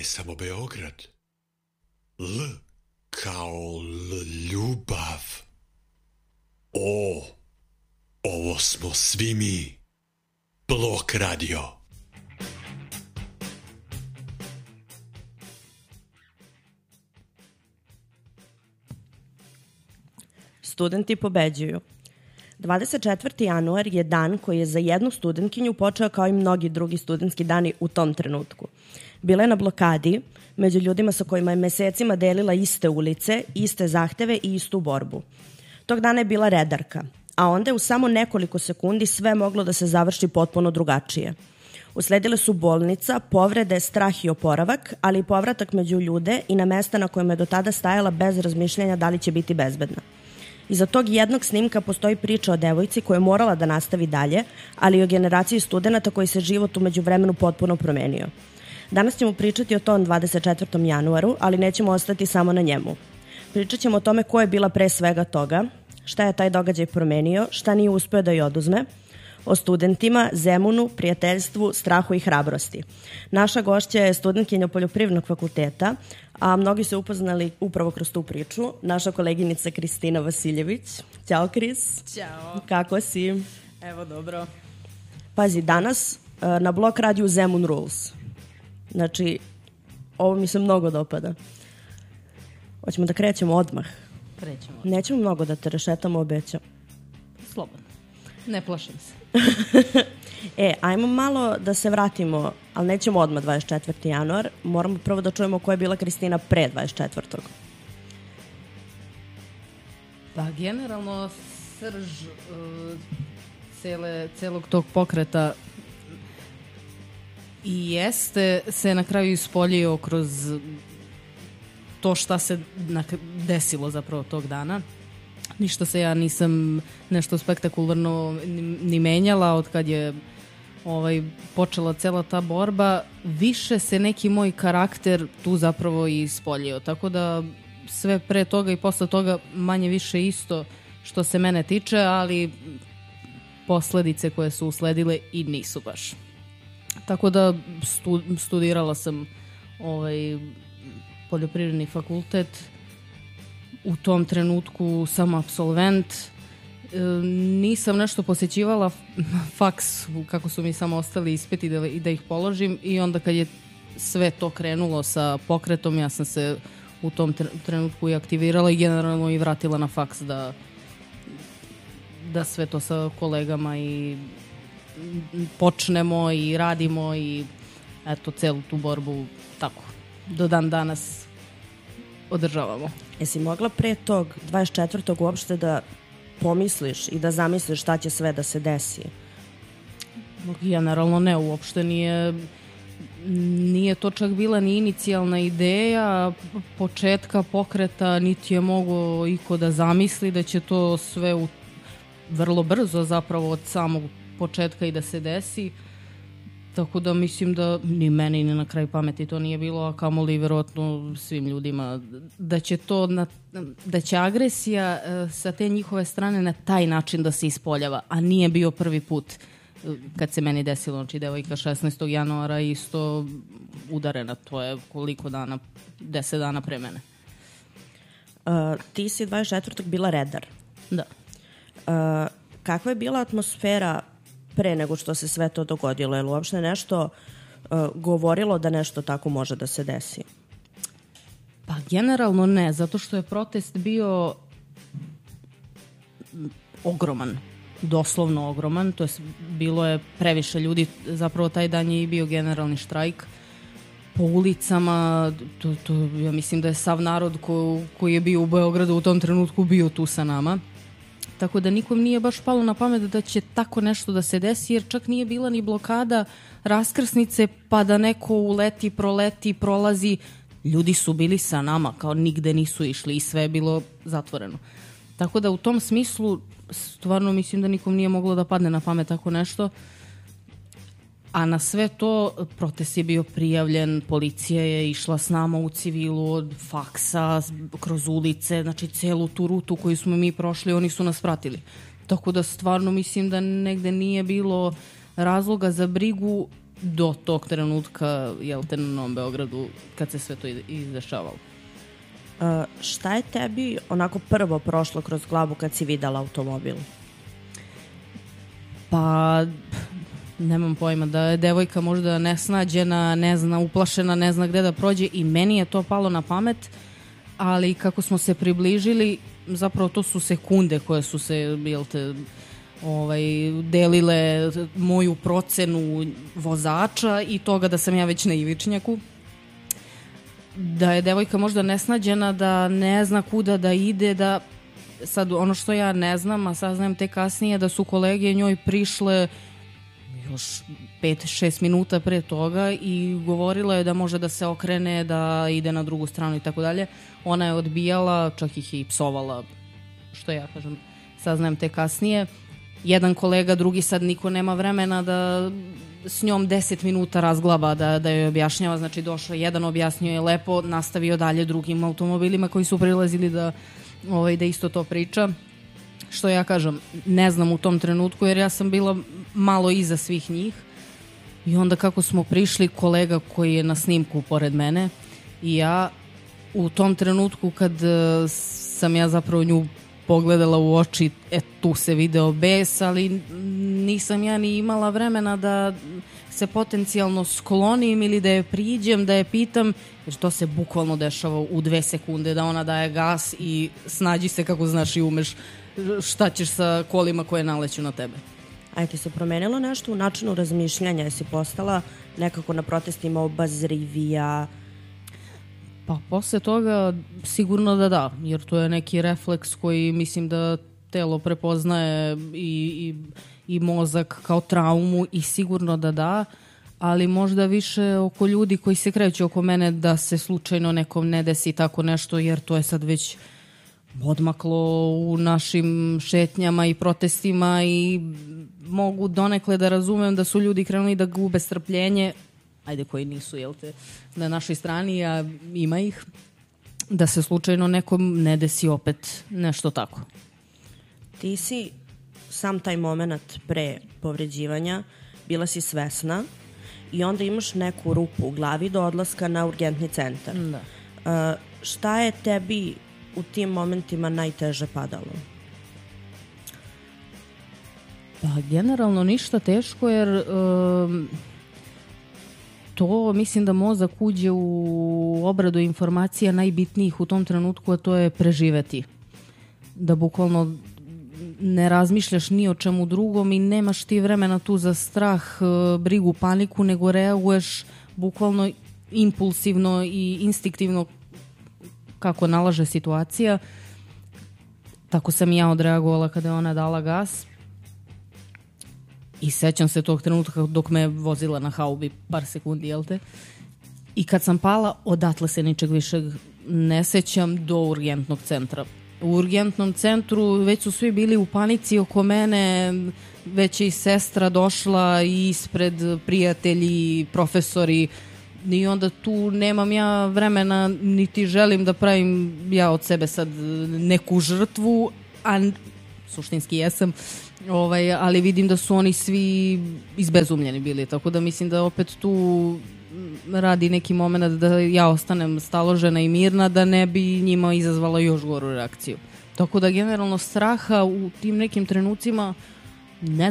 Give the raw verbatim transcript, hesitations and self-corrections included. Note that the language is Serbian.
samo Beograd. L kao l, ljubav. O, ovo smo svi mi. Blok radio. Studenti pobeđuju. dvadeset četvrti januar je dan koji je za jednu studentkinju počeo kao i mnogi drugi studentski dani u tom trenutku. Bila je na blokadi među ljudima sa kojima je mesecima delila iste ulice, iste zahteve i istu borbu. Tog dana je bila redarka, a onda je u samo nekoliko sekundi sve moglo da se završi potpuno drugačije. Usledile su bolnica, povrede, strah i oporavak, ali i povratak među ljude i na mesta na kojima je do tada stajala bez razmišljanja da li će biti bezbedna. Iza tog jednog snimka postoji priča o devojci koja je morala da nastavi dalje, ali i o generaciji studenta koji se život umeđu vremenu potpuno promenio. Danas ćemo pričati o tom dvadeset četvrtom januaru, ali nećemo ostati samo na njemu. Pričat ćemo o tome ko je bila pre svega toga, šta je taj događaj promenio, šta nije uspeo da joj oduzme, o studentima, Zemunu, prijateljstvu, strahu i hrabrosti. Naša gošća je studentkinja Poljoprivrednog fakulteta, a mnogi su upoznali upravo kroz tu priču. Naša koleginica Kristina Vasiljević. Ćao, Kris. Ćao. Kako si? Evo, dobro. Pazi, danas na Blok radiju Zemun Rules. Znači, ovo mi se mnogo dopada. Hoćemo da krećemo odmah. Krećemo. Nećemo mnogo da te rešetamo, obećam. Slobodno. Ne plašim se. E, ajmo malo da se vratimo, ali nećemo odmah dvadeset četvrti januar. Moramo prvo da čujemo ko je bila Kristina pre dvadeset četvrtog Pa, generalno, srž uh, cele, celog tog pokreta i jeste se na kraju ispoljio kroz to šta se desilo zapravo tog dana. Ništa se ja nisam nešto spektakularno ni menjala od kad je ovaj, počela cela ta borba. Više se neki moj karakter tu zapravo i ispoljio. Tako da sve pre toga i posle toga manje više isto što se mene tiče, ali posledice koje su usledile i nisu baš. Tako da stu, studirala sam ovaj, poljoprivredni fakultet. U tom trenutku sam apsolvent. E, nisam nešto posećivala faks, kako su mi samo ostali ispiti da, i da ih položim. I onda kad je sve to krenulo sa pokretom, ja sam se u tom trenutku i aktivirala i generalno i vratila na faks da, da sve to sa kolegama i počnemo i radimo i eto, celu tu borbu tako do dan danas održavamo. Jesi mogla pre tog dvadeset četvrtog uopšte da pomisliš i da zamisliš šta će sve da se desi? Generalno ne, uopšte nije nije to čak bila ni inicijalna ideja početka pokreta, niti je mogo iko da zamisli da će to sve u, vrlo brzo zapravo od samog početka i da se desi. Tako da mislim da ni meni ni na kraju pameti to nije bilo, a kamoli verovatno svim ljudima, da će to na, da će agresija uh, sa te njihove strane na taj način da se ispoljava, a nije bio prvi put uh, kad se meni desilo, znači devojka šesnaestog januara isto udarena, to je koliko dana, deset dana pre mene. Uh, ti si dvadeset četvrtog bila redar. Da. Uh, kakva je bila atmosfera pre nego što se sve to dogodilo? Je li uopšte nešto uh, govorilo da nešto tako može da se desi? Pa generalno ne, zato što je protest bio ogroman, doslovno ogroman, to je bilo je previše ljudi, zapravo taj dan je i bio generalni štrajk po ulicama, to, to, ja mislim da je sav narod ko, koji je bio u Beogradu u tom trenutku bio tu sa nama. Tako da nikom nije baš palo na pamet da će tako nešto da se desi, jer čak nije bila ni blokada raskrsnice pa da neko uleti, proleti, prolazi. Ljudi su bili sa nama, kao nigde nisu išli i sve je bilo zatvoreno. Tako da u tom smislu stvarno mislim da nikom nije moglo da padne na pamet tako nešto. A na sve to protest je bio prijavljen, policija je išla s nama u civilu od faksa, kroz ulice, znači celu tu rutu koju smo mi prošli, oni su nas pratili. Tako da stvarno mislim da negde nije bilo razloga za brigu do tog trenutka, jel te, na Novom Beogradu, kad se sve to izdešavalo. Uh, šta je tebi onako prvo prošlo kroz glavu kad si videla automobil? Pa, nemam pojma, da je devojka možda nesnađena, ne zna, uplašena, ne zna gde da prođe, i meni je to palo na pamet, ali kako smo se približili, zapravo to su sekunde koje su se, jel te, ovaj, delile moju procenu vozača i toga da sam ja već na ivičnjaku. Da je devojka možda nesnađena, da ne zna kuda da ide, da sad ono što ja ne znam, a saznajem te kasnije, da su kolege njoj prišle još pet šest minuta pre toga i govorila je da može da se okrene, da ide na drugu stranu i tako dalje. Ona je odbijala, čak ih je i psovala, što ja kažem, saznajem te kasnije. Jedan kolega, drugi, sad niko nema vremena da s njom deset minuta razglaba, da, da joj objašnjava, znači došao jedan, objasnio je lepo, nastavio dalje drugim automobilima koji su prilazili da, ovaj, da isto to priča. Što ja kažem, ne znam u tom trenutku, jer ja sam bila malo iza svih njih, i onda kako smo prišli, kolega koji je na snimku pored mene i ja, u tom trenutku kad sam ja zapravo nju pogledala u oči, e, tu se video bes, ali nisam ja ni imala vremena da se potencijalno sklonim ili da je priđem, da je pitam, jer to se bukvalno dešava u dve sekunde, da ona daje gas i snađi se kako znaš i umeš, šta ćeš sa kolima koje naleću na tebe. A ti se promenilo nešto u načinu razmišljanja? Jesi postala nekako na protestima obazrivija? Pa posle toga sigurno da da, jer to je neki refleks koji mislim da telo prepoznaje i, i, i mozak kao traumu, i sigurno da da, ali možda više oko ljudi koji se kreću oko mene, da se slučajno nekom ne desi tako nešto, jer to je sad već odmaklo u našim šetnjama i protestima, i mogu donekle da razumem da su ljudi krenuli da gube strpljenje, ajde koji nisu, jel te, na našoj strani, a ima ih, da se slučajno nekom ne desi opet nešto tako. Ti si sam taj moment pre povređivanja bila si svesna i onda imaš neku rupu u glavi do odlaska na urgentni centar. Da. Uh, šta je tebi u tim momentima najteže padalo? Pa generalno ništa teško, jer um, to mislim da mozak uđe u obradu informacija najbitnijih u tom trenutku, a to je preživeti. Da bukvalno ne razmišljaš ni o čemu drugom i nemaš ti vremena tu za strah, brigu, paniku, nego reaguješ bukvalno impulsivno i instinktivno kako nalaže situacija. Tako sam i ja odreagovala kada je ona dala gas. I sećam se tog trenutka dok me vozila na haubi par sekundi, jel te? I kad sam pala, odatle se ničeg višeg ne sećam do urgentnog centra. U urgentnom centru već su svi bili u panici oko mene, već je i sestra došla i ispred prijatelji, profesori, i onda tu nemam ja vremena, niti želim da pravim ja od sebe sad neku žrtvu, a suštinski jesam, ovaj, ali vidim da su oni svi izbezumljeni bili, tako da mislim da opet tu radi neki moment da ja ostanem staložena i mirna, da ne bi njima izazvala još goru reakciju. Tako da generalno straha u tim nekim trenucima ne